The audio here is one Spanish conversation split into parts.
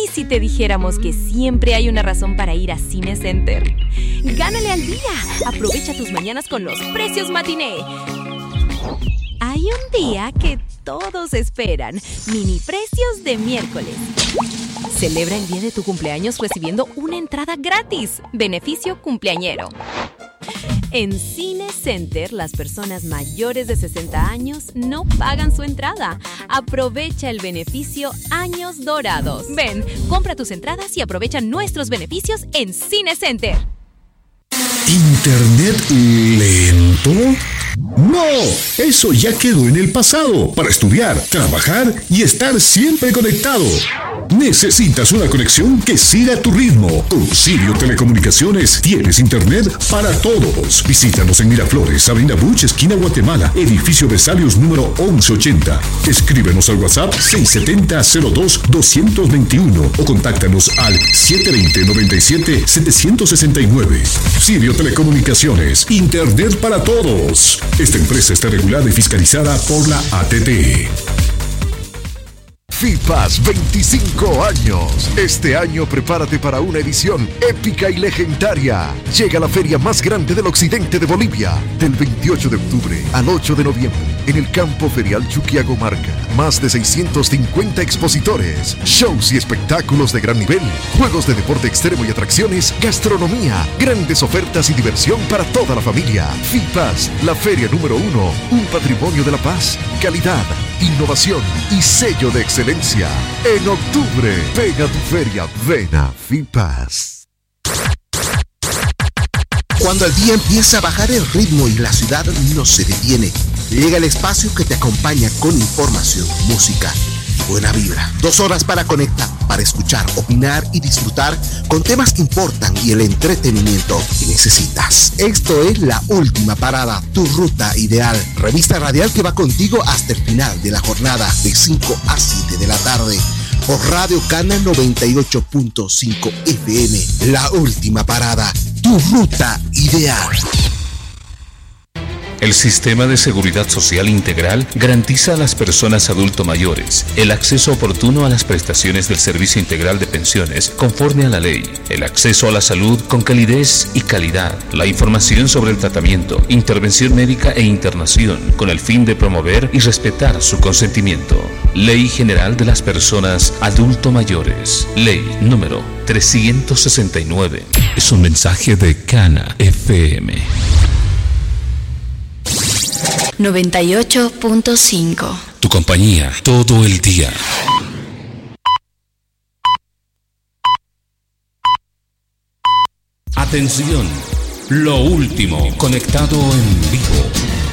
si te dijéramos que siempre hay una razón para ir a Cine Center? ¡Gánale al día! Aprovecha tus mañanas con los precios matiné. Hay un día que todos esperan. Mini precios de miércoles. Celebra el día de tu cumpleaños recibiendo una entrada gratis. Beneficio cumpleañero. En Cine Center, las personas mayores de 60 años no pagan su entrada. Aprovecha el beneficio Años Dorados. Ven, compra tus entradas y aprovecha nuestros beneficios en Cine Center. ¿Internet lento? ¡No! Eso ya quedó en el pasado. Para estudiar, trabajar y estar siempre conectado. Necesitas una conexión que siga tu ritmo. Con Sirio Telecomunicaciones tienes internet para todos. Visítanos en Miraflores, Avenida Buch, esquina Guatemala, edificio Vesalios número 1180. Escríbenos al WhatsApp 670-02-221 o contáctanos al 720-97-769. Sirio Telecomunicaciones, internet para todos. Esta empresa está regulada y fiscalizada por la ATT. FIPAS 25 años. Este año prepárate para una edición épica y legendaria. Llega la feria más grande del occidente de Bolivia, del 28 de octubre al 8 de noviembre, en el campo ferial Chuquiagomarca. Más de 650 expositores, shows y espectáculos de gran nivel, juegos de deporte extremo y atracciones, gastronomía, grandes ofertas y diversión para toda la familia. FIPAS, la feria número 1, un patrimonio de la paz, calidad, innovación y sello de excelencia. En octubre, ven a tu feria, ven a FIPAS. Cuando el día empieza a bajar el ritmo y la ciudad no se detiene, llega el espacio que te acompaña con información, música, buena vibra. 2 horas para conectar, para escuchar, opinar y disfrutar con temas que importan y el entretenimiento que necesitas. Esto es La Última Parada, tu ruta ideal. Revista radial que va contigo hasta el final de la jornada, de 5 a 7 de la tarde. Por Radio Cana 98.5 FM. La Última Parada, tu ruta ideal. El Sistema de Seguridad Social Integral garantiza a las personas adulto mayores el acceso oportuno a las prestaciones del Servicio Integral de Pensiones conforme a la ley, el acceso a la salud con calidez y calidad, la información sobre el tratamiento, intervención médica e internación con el fin de promover y respetar su consentimiento. Ley General de las Personas Adulto Mayores, Ley número 369. Es un mensaje de Cana FM. 98.5. Tu compañía todo el día. Atención, lo último, conectado en vivo.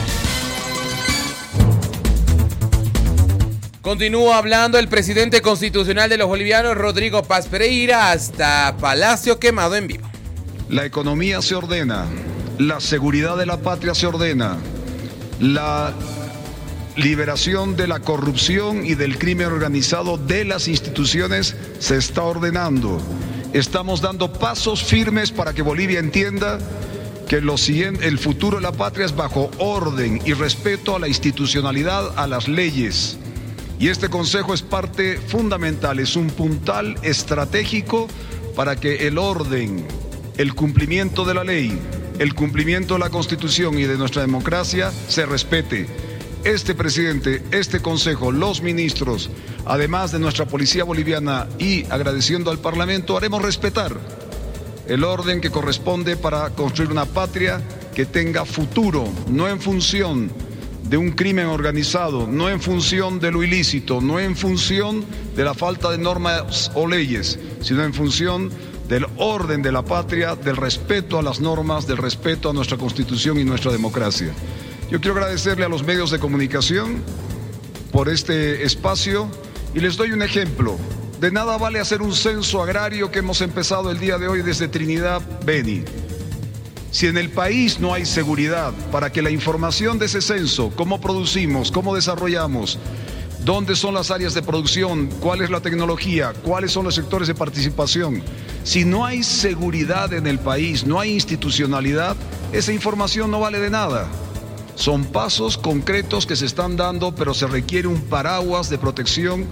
Continúa hablando el presidente constitucional de los bolivianos, Rodrigo Paz Pereira, hasta Palacio Quemado en vivo. La economía se ordena, la seguridad de la patria se ordena. La liberación de la corrupción y del crimen organizado de las instituciones se está ordenando. Estamos dando pasos firmes para que Bolivia entienda que el futuro de la patria es bajo orden y respeto a la institucionalidad, a las leyes. Y este consejo es parte fundamental, es un puntal estratégico para que el orden, el cumplimiento de la ley, el cumplimiento de la Constitución y de nuestra democracia se respete. Este presidente, este consejo, los ministros, además de nuestra policía boliviana y agradeciendo al Parlamento, haremos respetar el orden que corresponde para construir una patria que tenga futuro, no en función de un crimen organizado, no en función de lo ilícito, no en función de la falta de normas o leyes, sino en función del orden de la patria, del respeto a las normas, del respeto a nuestra Constitución y nuestra democracia. Yo quiero agradecerle a los medios de comunicación por este espacio y les doy un ejemplo. De nada vale hacer un censo agrario que hemos empezado el día de hoy desde Trinidad, Beni. Si en el país no hay seguridad para que la información de ese censo, cómo producimos, cómo desarrollamos, dónde son las áreas de producción, cuál es la tecnología, cuáles son los sectores de participación. Si no hay seguridad en el país, no hay institucionalidad, esa información no vale de nada. Son pasos concretos que se están dando, pero se requiere un paraguas de protección,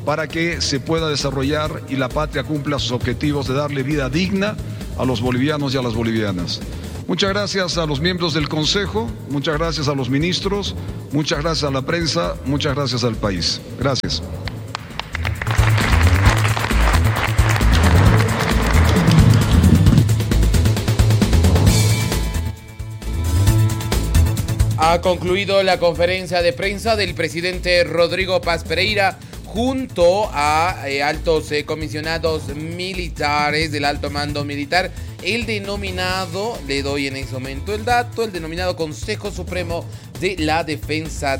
para que se pueda desarrollar y la patria cumpla sus objetivos de darle vida digna a los bolivianos y a las bolivianas. Muchas gracias a los miembros del Consejo, muchas gracias a los ministros, muchas gracias a la prensa, muchas gracias al país. Gracias. Ha concluido la conferencia de prensa del presidente Rodrigo Paz Pereira junto a altos comisionados militares del alto mando militar, el denominado, le doy en ese momento el dato, el denominado Consejo Supremo de la Defensa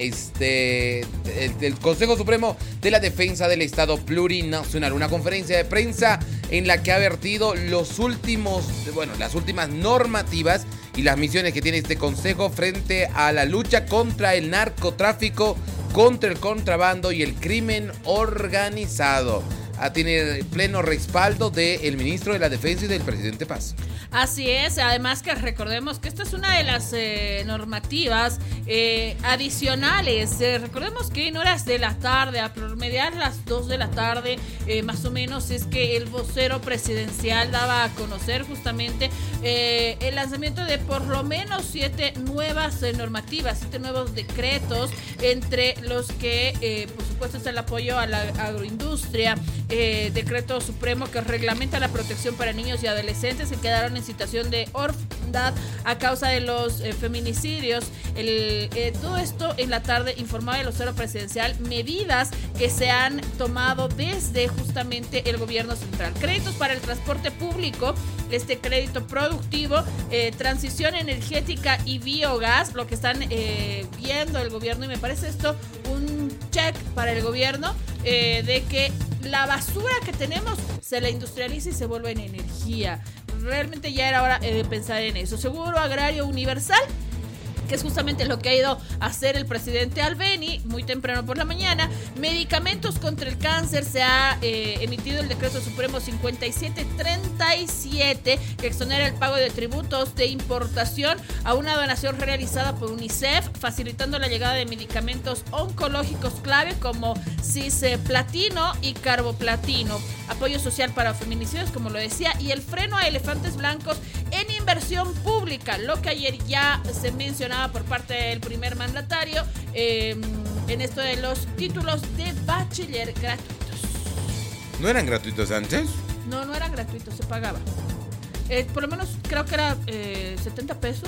el Consejo Supremo de la Defensa del Estado Plurinacional. Una conferencia de prensa en la que ha vertido las últimas normativas y las misiones que tiene este consejo frente a la lucha contra el narcotráfico, contra el contrabando y el crimen organizado. Tiene pleno respaldo del ministro de la Defensa y del presidente Paz. Así es, además que recordemos que esta es una de las normativas adicionales. Recordemos que en horas de la tarde, a promediar las 2 de la tarde, más o menos, es que el vocero presidencial daba a conocer justamente el lanzamiento de por lo menos 7 nuevas normativas, 7 nuevos decretos, entre los que, por supuesto, está el apoyo a la agroindustria, decreto supremo que reglamenta la protección para niños y adolescentes que quedaron en situación de orfandad a causa de los feminicidios. Todo esto en la tarde informaba el vocero presidencial, medidas que se han tomado desde justamente el gobierno central. Créditos para el transporte público, crédito productivo, transición energética y biogás, lo que están viendo el gobierno, y me parece esto un check para el gobierno de que la basura que tenemos se la industrializa y se vuelve en energía. Realmente ya era hora de pensar en eso. Seguro agrario universal, que es justamente lo que ha ido a hacer el presidente Albeni muy temprano por la mañana. Medicamentos contra el cáncer, se ha emitido el decreto supremo 5737 que exonera el pago de tributos de importación a una donación realizada por UNICEF, facilitando la llegada de medicamentos oncológicos clave como cisplatino y carboplatino. Apoyo social para feminicidios, como lo decía, y el freno a elefantes blancos en inversión pública, lo que ayer ya se mencionaba por parte del primer mandatario en esto de los títulos de bachiller gratuitos. ¿No eran gratuitos antes? No eran gratuitos, se pagaba. Por lo menos creo que era 70 pesos.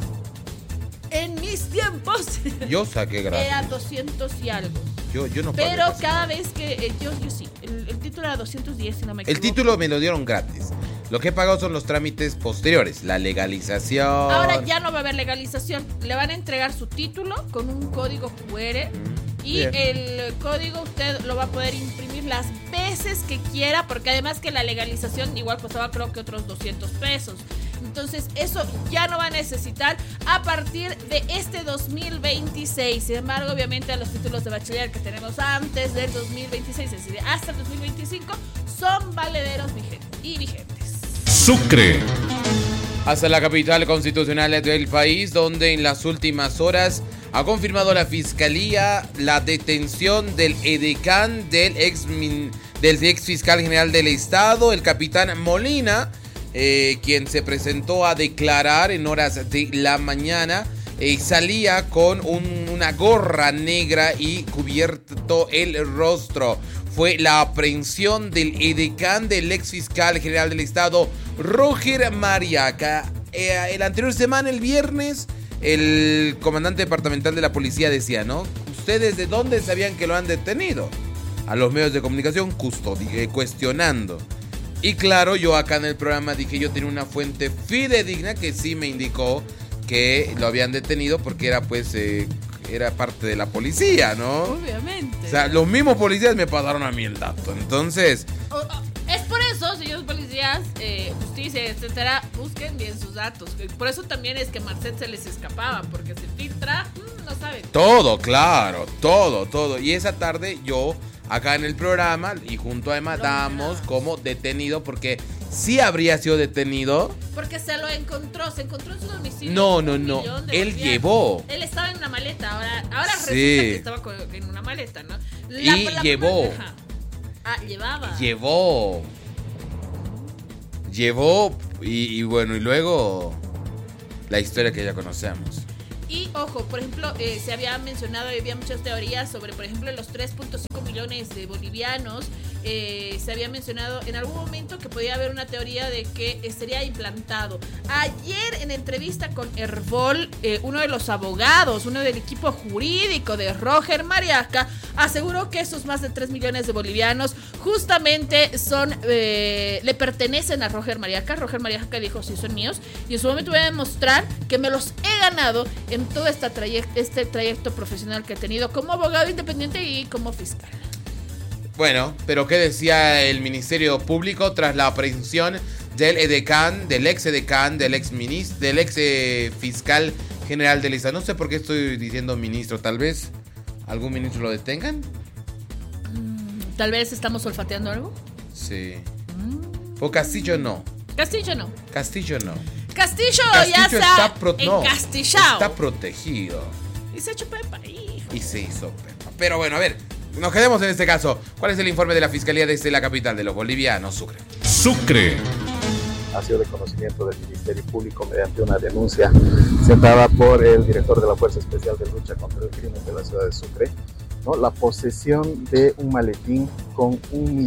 En mis tiempos. Yo saqué gratis. Era 200 y algo. Yo no pagué. Pero cada vez que yo sí, el título era 210, si no me equivoco. El título me lo dieron gratis. Lo que he pagado son los trámites posteriores, la legalización. Ahora ya no va a haber legalización. Le van a entregar su título con un código QR. Y bien, el código usted lo va a poder imprimir las veces que quiera, porque además que la legalización igual costaba creo que otros 200 pesos. Entonces eso ya no va a necesitar a partir de este 2026. Sin embargo, obviamente los títulos de bachiller que tenemos antes del 2026, es decir, hasta el 2025, son valederos vigentes. Sucre. Hasta la capital constitucional del país, donde en las últimas horas ha confirmado la Fiscalía la detención del edecán del ex fiscal general del Estado, el capitán Molina, quien se presentó a declarar en horas de la mañana. Salía con una gorra negra y cubierto el rostro. Fue la aprehensión del edecán del ex fiscal general del Estado, Roger Mariaca. La anterior semana, el viernes, el comandante departamental de la policía decía, ¿no? ¿Ustedes de dónde sabían que lo han detenido? A los medios de comunicación cuestionando. Y claro, yo acá en el programa dije, yo tenía una fuente fidedigna que sí me indicó que lo habían detenido porque era era parte de la policía, ¿no? Obviamente. O sea, los mismos policías me pasaron a mí el dato. Entonces, es por eso, señores policías, justicia, etcétera, busquen bien sus datos. Por eso también es que Marcet se les escapaba, porque se filtra, no saben. Todo, claro, todo. Y esa tarde yo, acá en el programa, y junto a Emma, damos como detenido porque sí habría sido detenido. Porque se encontró en su domicilio. No. Él llevó. Él estaba en una maleta. Ahora Sí. resulta que estaba en una maleta, ¿no? Llevó. Llevaba. Llevó y bueno, y luego la historia que ya conocemos. Y ojo, por ejemplo, se había mencionado y había muchas teorías sobre, por ejemplo, los 3.5 millones de bolivianos. Se había mencionado en algún momento que podía haber una teoría de que sería implantado. Ayer en entrevista con Herbol, uno de los abogados, uno del equipo jurídico de Roger Mariaca, aseguró que esos más de 3 millones de bolivianos justamente le pertenecen a Roger Mariaca. Roger Mariaca dijo, sí, son míos, y en su momento voy a demostrar que me los he ganado en todo este trayecto profesional que he tenido como abogado independiente y como fiscal. Bueno, pero ¿qué decía el Ministerio Público tras la aprehensión del edecán, del ex edecán, del ex fiscal general del Estado? No sé por qué estoy diciendo ministro, tal vez algún ministro lo detengan. Tal vez estamos olfateando algo. Sí. O Castillo no. Castillo Castillo ya está encastillado. Está protegido. Y se echó pepa ahí. Y se hizo pepa. Pero bueno, a ver, nos quedemos en este caso. ¿Cuál es el informe de la Fiscalía desde la capital de los bolivianos, Sucre? Sucre. Ha sido de conocimiento del Ministerio Público mediante una denuncia sentada por el director de la Fuerza Especial de Lucha contra el Crimen de la ciudad de Sucre, ¿no? La posesión de un maletín con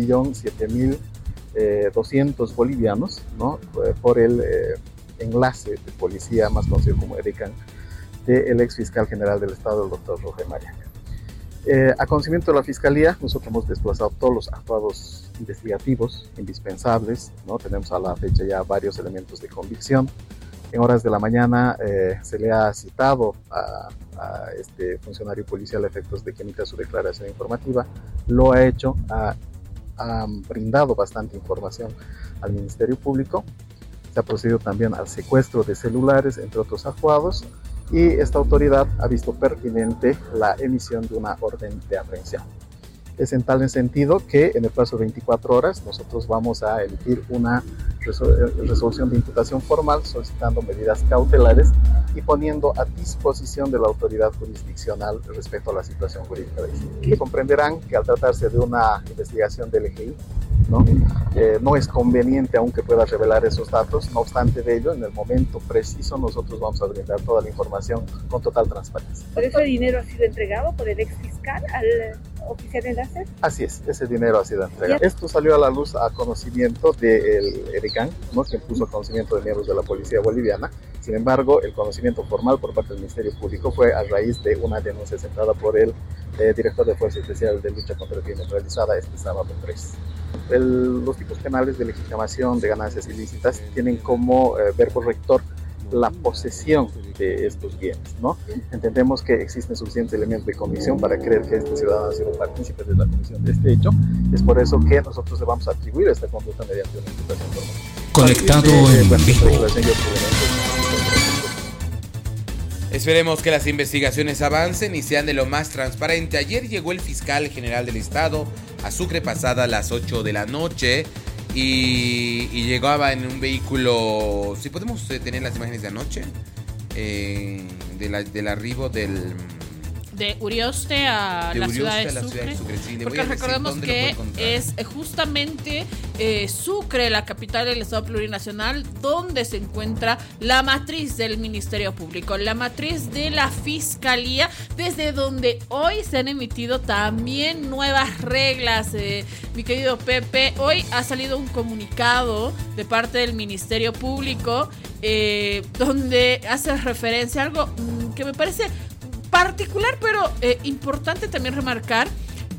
1.007.200 bolivianos, ¿no? Por el enlace de policía más conocido como EDECAN del ex fiscal general del Estado, el doctor Roger Mariaca. A conocimiento de la Fiscalía, nosotros hemos desplazado todos los actuados investigativos indispensables, ¿no? Tenemos a la fecha ya varios elementos de convicción. En horas de la mañana se le ha citado a este funcionario policial a efectos de que emita su declaración informativa. Lo ha hecho, ha brindado bastante información al Ministerio Público. Se ha procedido también al secuestro de celulares, entre otros actuados, y esta autoridad ha visto pertinente la emisión de una orden de aprehensión. Es en tal sentido que en el plazo de 24 horas nosotros vamos a emitir una resolución de imputación formal solicitando medidas cautelares y poniendo a disposición de la autoridad jurisdiccional respecto a la situación jurídica de este. Comprenderán que al tratarse de una investigación del EGI, no es conveniente aún que pueda revelar esos datos. No obstante de ello, en el momento preciso nosotros vamos a brindar toda la información con total transparencia. ¿Por ese dinero ha sido entregado por el ex fiscal al oficial de enlace? Así es, ese dinero ha sido entregado. Esto salió a la luz a conocimiento del EDECAN, que puso a conocimiento de miembros de la policía boliviana. Sin embargo, el conocimiento formal por parte del Ministerio Público fue a raíz de una denuncia centrada por el director de Fuerza Especial de Lucha contra el Crimen realizada este sábado 3. Los tipos penales de legitimación de ganancias ilícitas tienen como verbo rector la posesión de estos bienes, ¿no? Entendemos que existen suficientes elementos de comisión para creer que este ciudadano ha sido partícipe de la comisión de este hecho. Es por eso que nosotros le vamos a atribuir esta conducta mediante una imputación formal. Conectado en vivo. Esperemos que las investigaciones avancen y sean de lo más transparente. Ayer llegó el fiscal general del Estado a Sucre pasada las 8 de la noche y llegaba en un vehículo. Si podemos tener las imágenes de anoche del arribo de Urioste a la ciudad de Sucre, sí, porque recordemos que es justamente Sucre, la capital del Estado plurinacional, donde se encuentra la matriz del Ministerio Público, la matriz de la Fiscalía, desde donde hoy se han emitido también nuevas reglas. Mi querido Pepe, hoy ha salido un comunicado de parte del Ministerio Público donde hace referencia a algo que me parece particular, pero importante también remarcar.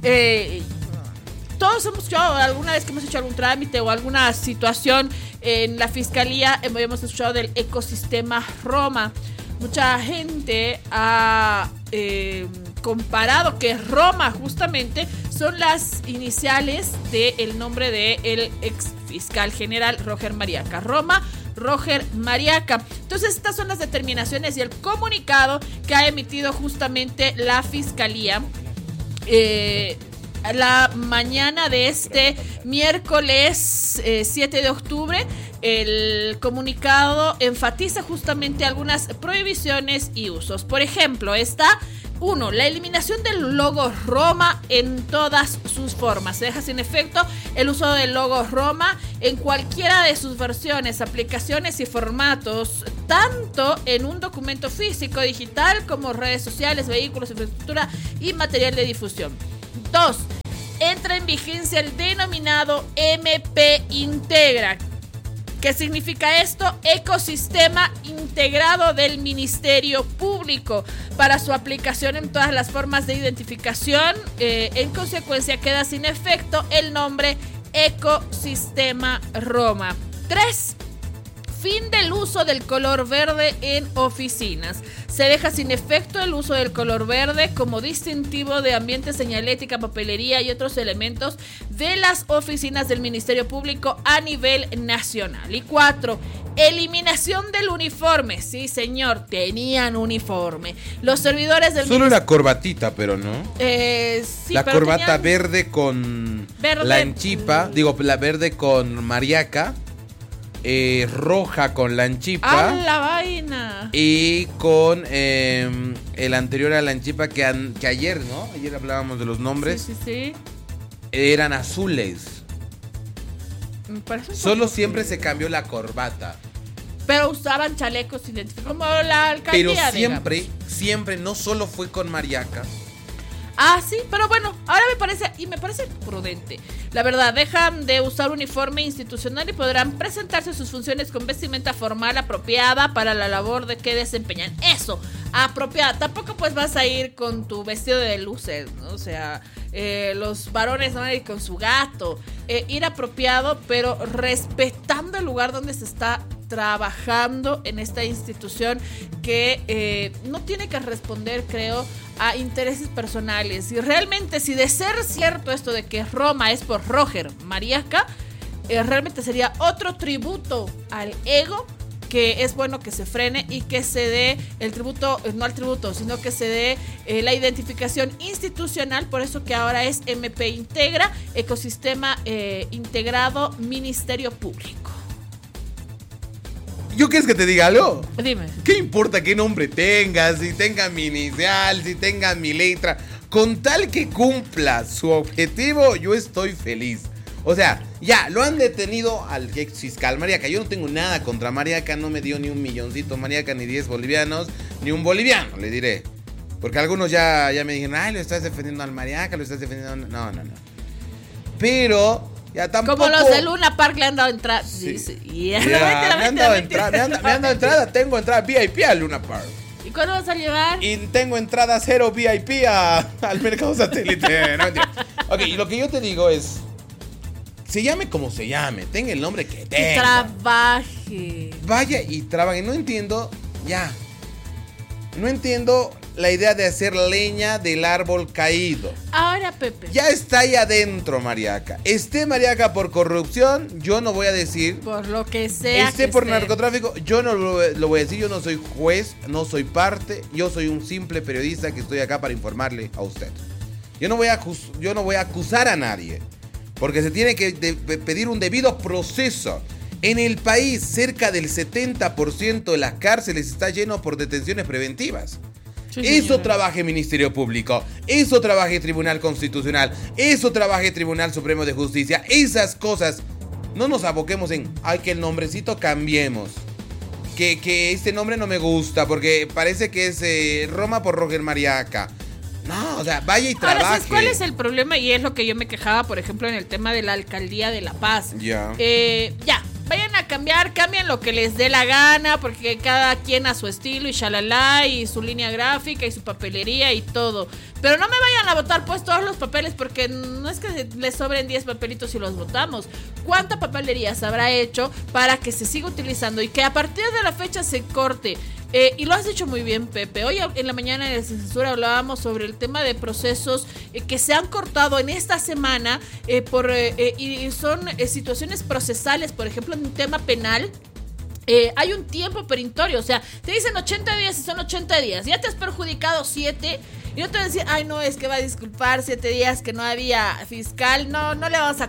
Todos hemos escuchado alguna vez que hemos hecho algún trámite o alguna situación en la Fiscalía, hemos escuchado del ecosistema Roma. Mucha gente ha comparado que Roma justamente son las iniciales del nombre del ex fiscal general Roger Mariaca. Roma, Roger Mariaca. Entonces estas son las determinaciones y el comunicado que ha emitido justamente la Fiscalía la mañana de este miércoles 7 de octubre. El comunicado enfatiza justamente algunas prohibiciones y usos. Por ejemplo, está 1. La eliminación del logo Roma en todas sus formas. Se deja sin efecto el uso del logo Roma en cualquiera de sus versiones, aplicaciones y formatos, tanto en un documento físico, digital, como redes sociales, vehículos, infraestructura y material de difusión. 2. Entra en vigencia el denominado MP Integra. ¿Qué significa esto? Ecosistema integrado del Ministerio Público para su aplicación en todas las formas de identificación. En consecuencia, queda sin efecto el nombre Ecosistema Roma. 3. Fin del uso del color verde en oficinas. Se deja sin efecto el uso del color verde como distintivo de ambiente, señalética, papelería y otros elementos de las oficinas del Ministerio Público a nivel nacional. Y 4. Eliminación del uniforme. Sí, señor, tenían uniforme. Los servidores del Solo la corbatita, pero no. Sí, la pero corbata tenían... verde con verde. lanchipa. Digo, la verde con mariaca. Roja con lanchipa. ¡Ah, la vaina! Y con el anterior a lanchipa que ayer, ¿no? Ayer hablábamos de los nombres. Sí. Eran azules. Me parece Solo siempre se cambió la corbata. Pero usaban chalecos identificados como la alcaldía. Pero siempre, no solo fue con mariaca. Ah, sí, pero bueno, ahora me parece prudente. La verdad, dejan de usar uniforme institucional y podrán presentarse sus funciones con vestimenta formal apropiada para la labor de que desempeñan. Eso, apropiada. Tampoco pues vas a ir con tu vestido de luces, ¿no? O sea, los varones van a ir con su gato. Ir apropiado, pero respetando el lugar donde se está trabajando en esta institución que no tiene que responder, creo, a intereses personales. Y realmente, si de ser cierto esto de que Roma es por Roger Mariaca, realmente sería otro tributo al ego, que es bueno que se frene y que se dé el tributo, no al tributo, sino que se dé la identificación institucional. Por eso que ahora es MP Integra, Ecosistema Integrado Ministerio Público. ¿Yo quieres que te diga algo? Dime. ¿Qué importa qué nombre tengas? Si tenga mi inicial, si tenga mi letra. Con tal que cumpla su objetivo, yo estoy feliz. O sea, ya, lo han detenido al ex fiscal Mariaca. Yo no tengo nada contra Mariaca, no me dio ni un milloncito Mariaca, ni 10 bolivianos, ni un boliviano, le diré. Porque algunos ya me dijeron, ay, lo estás defendiendo al Mariaca, lo estás defendiendo... No. Pero... ya tampoco... Como los de Luna Park le han dado entrada. Sí. Yeah. Me han dado entrada, tengo entrada VIP a Luna Park. ¿Y cuándo vas a llevar? Y tengo entrada 0 VIP al mercado satélite. No, ok, y lo que yo te digo es... se llame como se llame, tenga el nombre que tenga. Y trabaje. Vaya y trabaje. No entiendo la idea de hacer leña del árbol caído. Ahora, Pepe. Ya está ahí adentro Mariaca. Esté Mariaca por corrupción, yo no voy a decir. Por lo que sea. Esté por narcotráfico, yo no lo voy a decir. Yo no soy juez, no soy parte. Yo soy un simple periodista que estoy acá para informarle a usted. Yo no voy a acusar a nadie. Porque se tiene que pedir un debido proceso. En el país, cerca del 70% de las cárceles está lleno por detenciones preventivas. Sí, eso trabaje Ministerio Público, eso trabaje Tribunal Constitucional, eso trabaje Tribunal Supremo de Justicia. Esas cosas, no nos aboquemos en, ay, que el nombrecito cambiemos. Que este nombre no me gusta porque parece que es Roma por Roger Mariaca. No, o sea, vaya y trabaje. Ahora, ¿sabes cuál es el problema? Y es lo que yo me quejaba, por ejemplo, en el tema de la Alcaldía de La Paz. Ya. Vayan a cambien lo que les dé la gana, porque cada quien a su estilo y shalala, y su línea gráfica y su papelería y todo. Pero no me vayan a votar pues todos los papeles, porque no es que les sobren 10 papelitos y los votamos. ¿Cuánta papelería se habrá hecho para que se siga utilizando y que a partir de la fecha se corte? Y lo has dicho muy bien, Pepe. Hoy en la mañana en la censura hablábamos sobre el tema de procesos que se han cortado en esta semana y son situaciones procesales. Por ejemplo, en un tema penal hay un tiempo perentorio. O sea, te dicen 80 días y son 80 días. Ya te has perjudicado 7. Y no te voy a decir, ay, no, es que va a disculpar 7 días que no había fiscal. No le vamos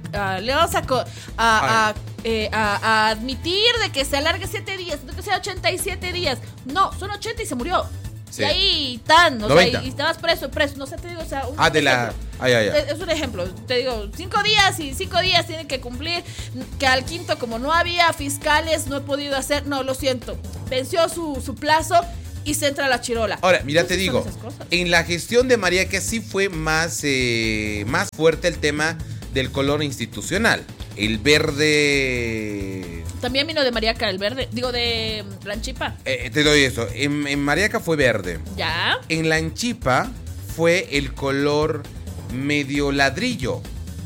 a admitir de que se alargue 7 días, no que sea 87 días. No, son 80 y se murió. Sí. Y ahí tan, o 90. Sea, y estabas preso, no sé, te digo, o sea, es un ejemplo, te digo, 5 días y 5 días tienen que cumplir, que al quinto, como no había fiscales, no he podido hacer, no, lo siento, venció su plazo y se entra la chirola. Ahora, mira, te digo, en la gestión de Mariaca sí fue más fuerte el tema del color institucional, el verde. También vino de Mariaca el verde, digo de Lanchipa. Te doy eso. En Mariaca fue verde. Ya. En Lanchipa fue el color medio ladrillo.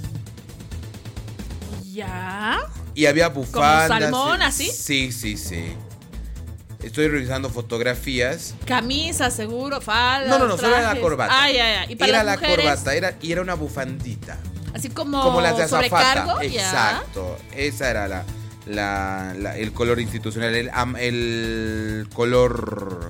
Ya. Y había bufandas. ¿Como salmón, así? Sí. Estoy revisando fotografías. Camisa, seguro, falda. No, solo era la corbata. Ya. ¿Y para era las mujeres? La corbata, y era una bufandita. Así como las de azafata. Exacto. Ya. Esa era el color institucional, el color,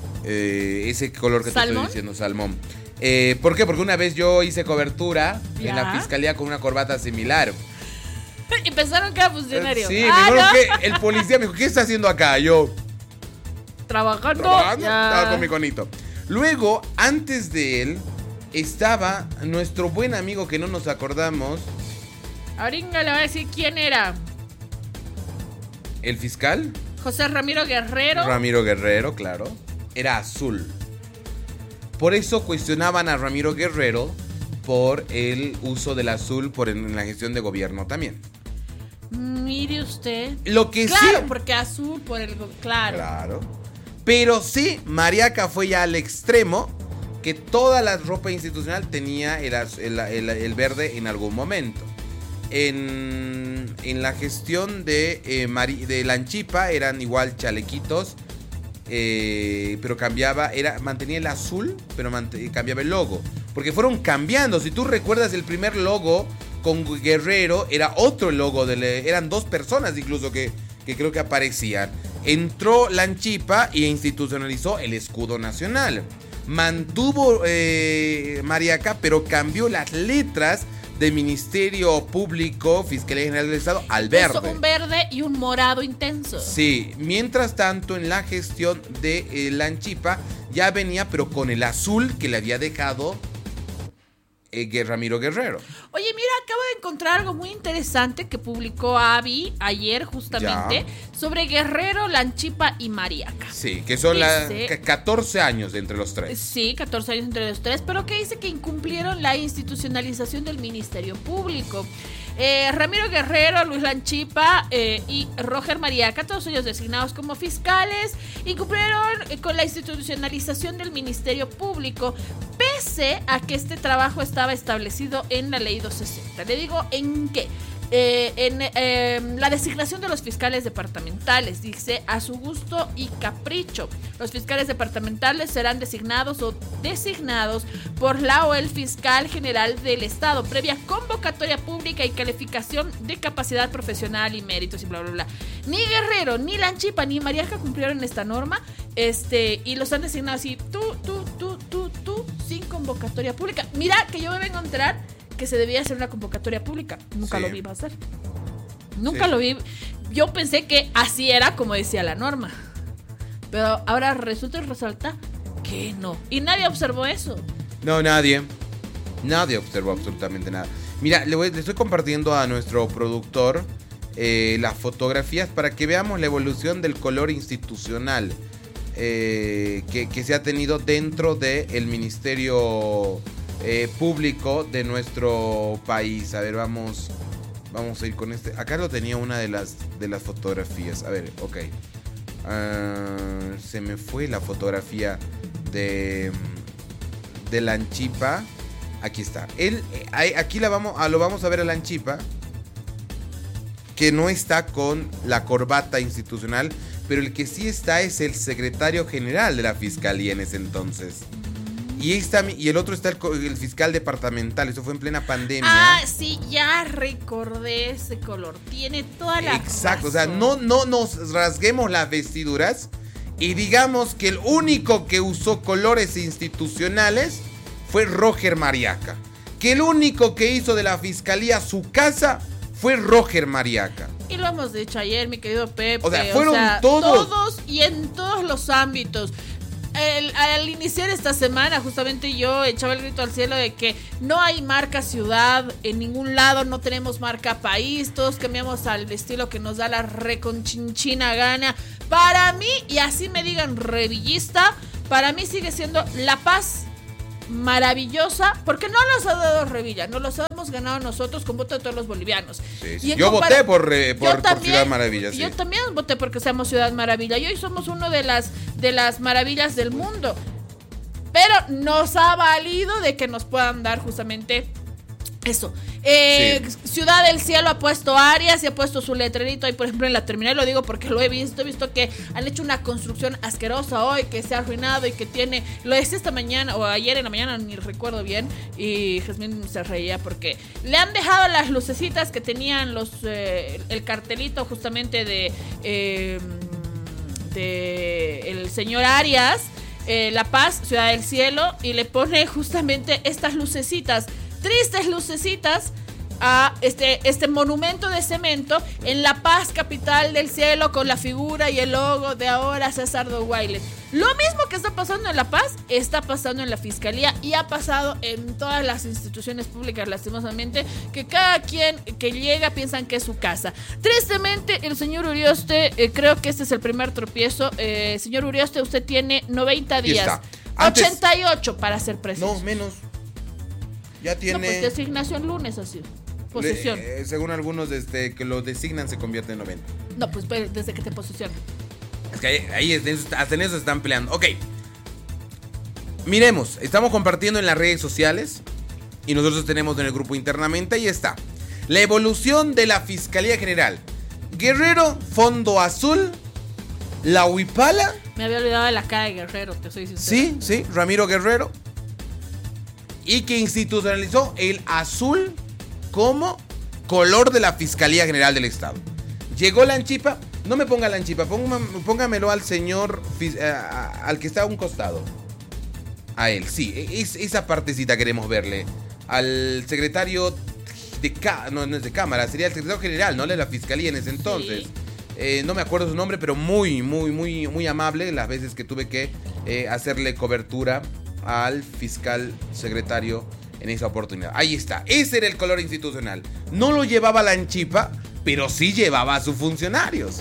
ese color que ¿salmón? Te estoy diciendo, salmón. ¿Por qué? Porque una vez yo hice cobertura en la fiscalía con una corbata similar. Y pensaron que era funcionario. Sí, que el policía me dijo, ¿qué está haciendo acá? Yo, trabajando. Estaba con mi conito. Luego, antes de él, estaba nuestro buen amigo que no nos acordamos. Ahorita le voy a decir quién era. ¿El fiscal? José Ramiro Guerrero. Ramiro Guerrero, claro. Era azul. Por eso cuestionaban a Ramiro Guerrero por el uso del azul en la gestión de gobierno también. Mire usted. Lo que claro, sí. Porque azul por el... Claro. Pero sí, Mariaca fue ya al extremo que toda la ropa institucional tenía el verde en algún momento. En la gestión de Lanchipa eran igual chalequitos, pero mantenía el azul, pero cambiaba el logo. Porque fueron cambiando. Si tú recuerdas, el primer logo con Guerrero era otro logo, eran 2 personas incluso que creo que aparecían. Entró Lanchipa y institucionalizó el escudo nacional. Mantuvo Mariaca, pero cambió las letras de Ministerio Público, Fiscalía General del Estado, al verde. Un verde y un morado intenso. Sí, mientras tanto en la gestión de Lanchipa ya venía, pero con el azul que le había dejado Ramiro Guerrero. Oye, mira, acabo de encontrar algo muy interesante que publicó Avi ayer justamente sobre Guerrero, Lanchipa y Mariaca. Sí, que son 14 años entre los 3. Sí, 14 años entre los 3, pero que dice que incumplieron la institucionalización del Ministerio Público. Ramiro Guerrero, Luis Lanchipa y Roger Mariaca, todos ellos designados como fiscales, incumplieron con la institucionalización del Ministerio Público, pese a que este trabajo estaba establecido en la Ley 260. Le digo en qué. En la designación de los fiscales departamentales, dice, a su gusto y capricho. Los fiscales departamentales serán designados por la o el fiscal general del Estado, previa convocatoria pública y calificación de capacidad profesional y méritos y bla, bla, bla. Ni Guerrero, ni Lanchipa, ni Mariaca cumplieron esta norma, y los han designado así, tú, sin convocatoria pública. Mira que yo me vengo a enterar que se debía hacer una convocatoria pública. Nunca lo vi pasar. Nunca lo vi. Yo pensé que así era como decía la norma. Pero ahora resulta y resalta que no. Y nadie observó eso. No, nadie. Nadie observó absolutamente nada. Mira, le estoy compartiendo a nuestro productor las fotografías para que veamos la evolución del color institucional que se ha tenido dentro del Ministerio Público de nuestro país. A ver, vamos a ir con este. Acá lo tenía una de las fotografías. A ver, ok. Se me fue la fotografía de Lanchipa. Aquí está. Aquí lo vamos a ver a Lanchipa, que no está con la corbata institucional, pero el que sí está es el secretario general de la Fiscalía en ese entonces. Y el otro está el fiscal departamental. Eso fue en plena pandemia. Ah, sí, ya recordé ese color. Tiene toda la Exacto, razón. O sea, no nos rasguemos las vestiduras Y digamos que el único que usó colores institucionales fue Roger Mariaca. Que el único que hizo de la fiscalía su casa fue Roger Mariaca. Y lo hemos dicho ayer, mi querido Pepe. O sea, fueron todos. Todos y en todos los ámbitos. Al iniciar esta semana, justamente yo echaba el grito al cielo de que no hay marca ciudad en ningún lado, no tenemos marca país, todos cambiamos al estilo que nos da la reconchinchina gana. Para mí, y así me digan revillista, para mí sigue siendo La Paz maravillosa, porque no los ha dado Revilla, no los hemos ganado nosotros con voto de todos los bolivianos. Sí, sí. Yo voté por Ciudad Maravilla. Sí. Yo también voté porque seamos Ciudad Maravilla y hoy somos uno de las maravillas del mundo. Pero nos ha valido de que nos puedan dar justamente eso. Ciudad del Cielo ha puesto áreas y ha puesto su letrerito ahí, por ejemplo, en la terminal. Lo digo porque lo he visto que han hecho una construcción asquerosa hoy, que se ha arruinado y que tiene, lo es esta mañana o ayer en la mañana, ni recuerdo bien, y Jazmín se reía porque le han dejado las lucecitas que tenían el cartelito justamente de el señor Arias, La Paz, Ciudad del Cielo, y le pone justamente estas lucecitas, tristes lucecitas, a este monumento de cemento en La Paz, capital del cielo, con la figura y el logo de ahora César Douailet. Lo mismo que está pasando en La Paz está pasando en la Fiscalía y ha pasado en todas las instituciones públicas, lastimosamente, que cada quien que llega piensan que es su casa. Tristemente, el señor Urioste, creo que este es el primer tropiezo. Señor Urioste, usted tiene 90 días. 88 para ser preciso. No, menos. Ya tiene... No, pues designación lunes así. Posesión. Según algunos, desde que lo designan se convierte en 90. No, pues desde que te posesionan. Es que ahí hasta en eso se están peleando. Ok. Miremos, estamos compartiendo en las redes sociales y nosotros tenemos en el grupo internamente. Ahí está. La evolución de la Fiscalía General. Guerrero, fondo azul. La Huipala. Me había olvidado de la cara de Guerrero, te soy sincero. Sí, Ramiro Guerrero. Y que institucionalizó el azul como color de la Fiscalía General del Estado. Llegó Lanchipa, no me ponga Lanchipa, póngamelo al señor, al que está a un costado. A él, sí, esa partecita queremos verle. Al secretario no es de Cámara, sería el secretario general, ¿no? De la Fiscalía en ese entonces. Sí. No me acuerdo su nombre, pero muy amable las veces que tuve que hacerle cobertura al fiscal secretario en esa oportunidad. Ahí está, ese era el color institucional. No lo llevaba Lanchipa, pero sí llevaba a sus funcionarios.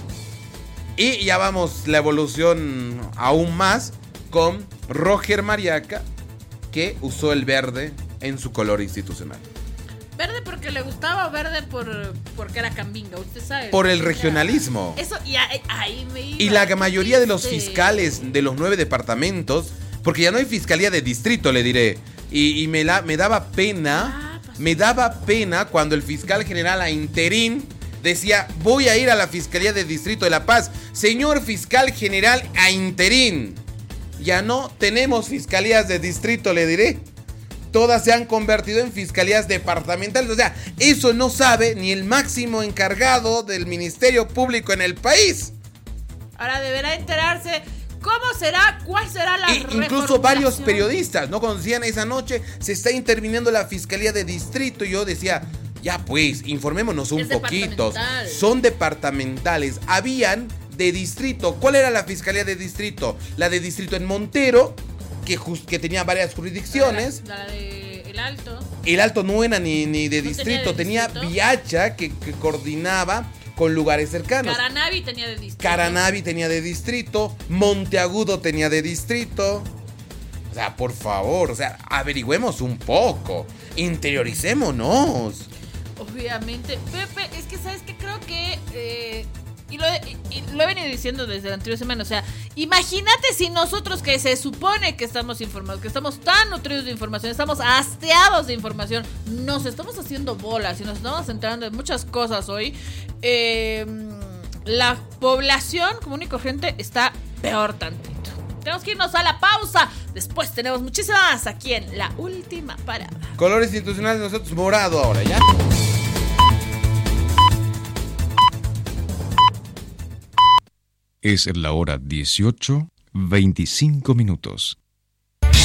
Y ya vamos la evolución aún más con Roger Mariaca, que usó el verde en su color institucional. ¿Verde porque le gustaba o verde porque era cambinga? Usted sabe. Por el regionalismo. Eso, y ahí me iba. Y la mayoría de los fiscales de los 9 departamentos, porque ya no hay fiscalía de distrito, le diré. Y me daba pena. Me daba pena cuando el fiscal general a interín decía: voy a ir a la Fiscalía de Distrito de La Paz. Señor fiscal general a interín, ya no tenemos fiscalías de distrito, le diré. Todas se han convertido en fiscalías departamentales. O sea, eso no sabe ni el máximo encargado del Ministerio Público en el país. Ahora deberá enterarse cómo será, cuál será la incluso varios periodistas no conocían esa noche. Se está interviniendo la Fiscalía de Distrito. Y yo decía, ya pues, informémonos un poquito. Son departamentales. Habían de distrito. ¿Cuál era la Fiscalía de Distrito? La de Distrito en Montero, que tenía varias jurisdicciones. La de El Alto. El Alto no era ni de distrito. Tenía Viacha, que coordinaba con lugares cercanos. Caranavi tenía de distrito. Caranavi tenía de distrito. Monteagudo tenía de distrito. O sea, por favor, o sea, averigüemos un poco. Interioricémonos. Obviamente. Pepe, es que sabes que creo que y lo he venido diciendo desde la anterior semana. O sea, imagínate si nosotros, que se supone que estamos informados, que estamos tan nutridos de información, estamos hastiados de información, nos estamos haciendo bolas y nos estamos enterando de muchas cosas hoy. La población común y corriente está peor tantito. Tenemos que irnos a la pausa. Después tenemos muchísimas aquí en La Última Parada. Color institucional de nosotros morado ahora, ¿ya? Es la hora 18:25 minutos.